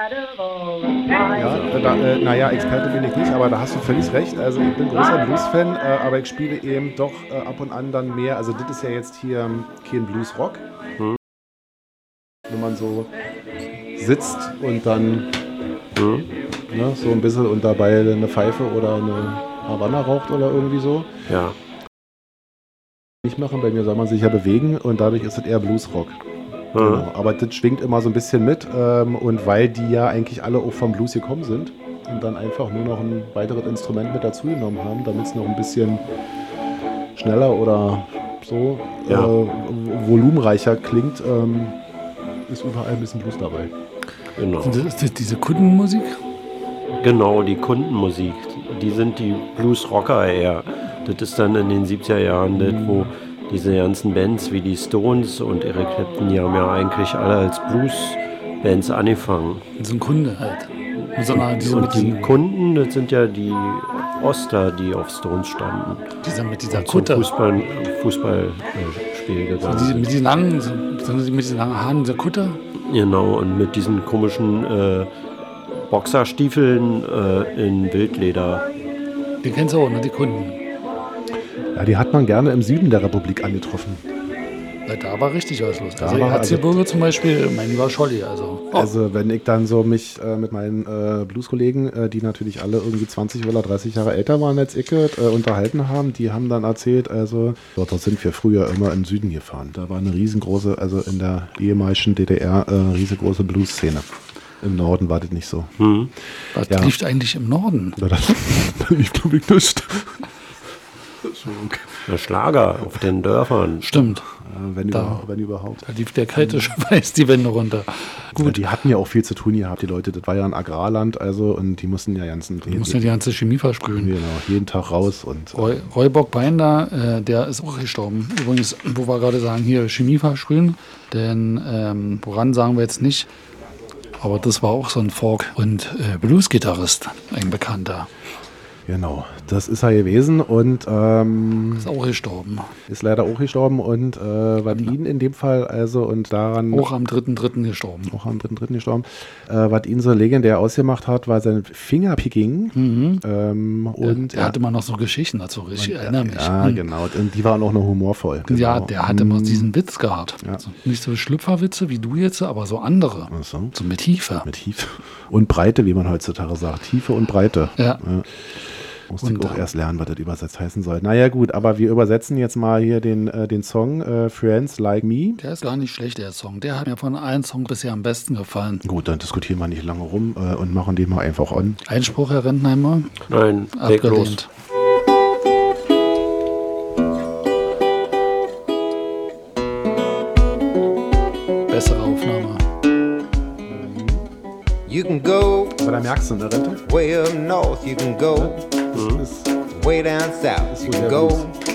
Ja, Experte bin ich nicht, aber da hast du völlig recht. Also ich bin großer Blues-Fan, aber ich spiele eben doch ab und an dann mehr. Also das ist ja jetzt hier kein Blues-Rock. Wenn man so sitzt und dann so ein bisschen und dabei eine Pfeife oder eine Havanna raucht oder irgendwie so. Ja. Nicht machen, bei mir soll man sich ja bewegen und dadurch ist es eher Blues-Rock. Genau. Aber das schwingt immer so ein bisschen mit und weil die ja eigentlich alle auch vom Blues gekommen sind und dann einfach nur noch ein weiteres Instrument mit dazu genommen haben, damit es noch ein bisschen schneller oder so volumenreicher klingt, ist überall ein bisschen Blues dabei. Genau. Ist das diese Kundenmusik? Genau, die Kundenmusik. Die sind die Blues-Rocker eher. Das ist dann in den 70er Jahren, das, wo diese ganzen Bands wie die Stones und Eric Clapton, die haben ja eigentlich alle als Blues-Bands angefangen. So ein Kunde halt. Und die Kunden, das sind ja die Oster, die auf Stones standen. Mit dieser und Kutte. Fußballspiel gegangen. Mit diesen langen Haaren, dieser Kutte? Genau, und mit diesen komischen Boxerstiefeln in Wildleder. Die kennst du auch, ne? Die Kunden. Ja, die hat man gerne im Süden der Republik angetroffen. Ja, da war richtig was los. Also Erzgebirge zum Beispiel, mein lieber Scholli. Also wenn ich dann so mich mit meinen Blues-Kollegen, die natürlich alle irgendwie 20 oder 30 Jahre älter waren als ich, unterhalten haben, die haben dann erzählt, also dort sind wir früher immer im Süden gefahren. Da war eine riesengroße, also in der ehemaligen DDR, riesengroße Blues-Szene. Im Norden war das nicht so. Was lief eigentlich im Norden? Da lief, glaube ich, nichts. Der Schlager auf den Dörfern. Stimmt. Wenn überhaupt. Da lief der kalte Schweiß die Wände runter. Gut. Ja, die hatten ja auch viel zu tun gehabt, die Leute. Das war ja ein Agrarland, also, und die mussten ja die ganze Chemie versprühen. Genau, jeden Tag raus. Und Roy Bock-Bein da, der ist auch gestorben. Übrigens, wo wir gerade sagen, hier Chemie versprühen, denn woran sagen wir jetzt nicht, aber das war auch so ein Folk- und Blues-Gitarrist, ein Bekannter. Genau, das ist er gewesen und ist auch gestorben. Ist leider auch gestorben und was ihn in dem Fall also und daran... Auch am 3.3. gestorben. Auch am 3.3. gestorben. Was ihn so legendär ausgemacht hat, war sein Fingerpicking. Er hatte mal noch so Geschichten dazu, ich erinnere mich. Ja, genau, und die waren auch noch humorvoll. Genau. Ja, der hatte immer diesen Witz gehabt. Ja. Also nicht so Schlüpferwitze wie du jetzt, aber so andere. So mit Tiefe. Mit Tiefe. Und Breite, wie man heutzutage sagt. Tiefe und Breite. Ja. Musste ich auch erst lernen, was das übersetzt heißen soll. Naja gut, aber wir übersetzen jetzt mal hier den Song Friends Like Me. Der ist gar nicht schlecht, der Song. Der hat mir von allen Songs bisher am besten gefallen. Gut, dann diskutieren wir nicht lange rum und machen den mal einfach on. Einspruch, Herr Rentenheimer? Nein, abgelehnt. Bessere Aufnahme. You can go. Aber da merkst du, ne, Rente? Way up north, you can go. Way down south, you can go.